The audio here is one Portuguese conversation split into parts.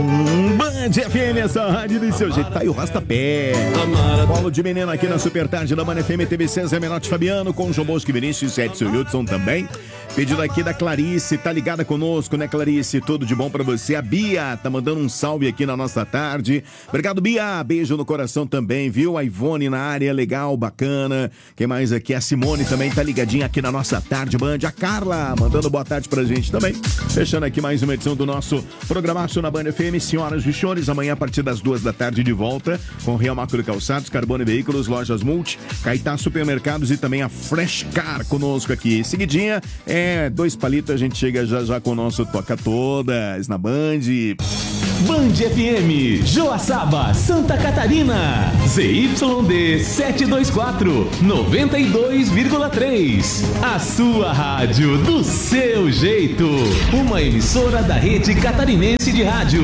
Band FM, essa rádio do seu jeito. Tá aí o Rastapé. Paulo de Menino aqui na Super Tarde da Band FM, TV César Menotti Fabiano, com o João Bosco Vinícius e Edson Hudson também. Pedido aqui da Clarice, tá ligada conosco, né, Clarice? Tudo de bom pra você. A Bia tá mandando um salve aqui na nossa tarde. Obrigado, Bia. Beijo no coração também, viu? A Ivone na área, legal, bacana. Quem mais aqui? A Simone também tá ligadinha aqui na nossa tarde, Band. A Carla mandando boa tarde pra gente também. Fechando aqui mais uma edição do nosso programaço na Band FM. Senhoras e senhores, amanhã a partir das 2 da tarde de volta com Real Macro Calçados, Carbono e Veículos, Lojas Multi, Caetá Supermercados e também a Fresh Car conosco aqui. Seguidinha, 2 palitos, a gente chega já com o nosso Toca Todas na Band. Band FM, Joaçaba, Santa Catarina, ZYD 724, 92,3. A sua rádio do seu jeito. Uma emissora da Rede Catarinense de Rádio.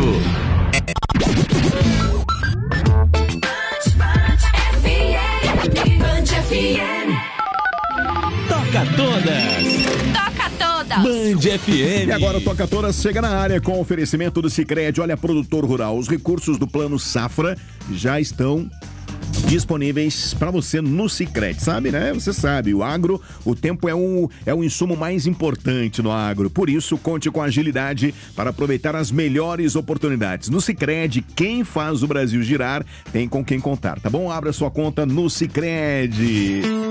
Band FM. Toca todas. Band FM. E agora o Toca Todas chega na área com oferecimento do Sicredi. Olha, produtor rural, os recursos do Plano Safra já estão disponíveis para você no Sicredi, sabe, né? Você sabe, o agro, o tempo é o insumo mais importante no agro. Por isso, conte com agilidade para aproveitar as melhores oportunidades. No Sicredi, quem faz o Brasil girar tem com quem contar, tá bom? Abra sua conta no Sicredi.